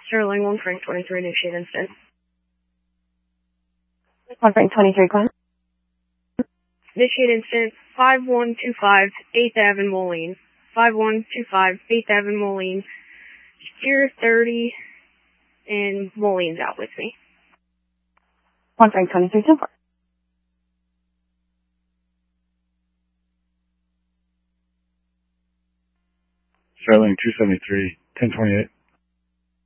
Sterling 1 Frank 23, initiate instant. 1 Frank 23, go ahead. Initiate instant 5125 8th Ave, Moline. 5125 8th Ave, Moline. Gear 30, and Moline's out with me. 1 Frank 23, 10 4. Sterling 273, 1028.